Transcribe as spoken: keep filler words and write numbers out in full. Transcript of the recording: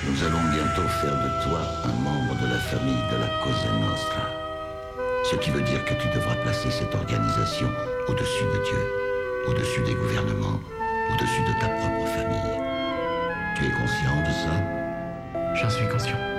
Nous allons bientôt faire de toi un membre de la famille de la Cosa Nostra. Ce qui veut dire que tu devras placer cette organisation au-dessus de Dieu, au-dessus des gouvernements, au-dessus de ta propre famille. Tu es conscient de ça ? J'en suis conscient.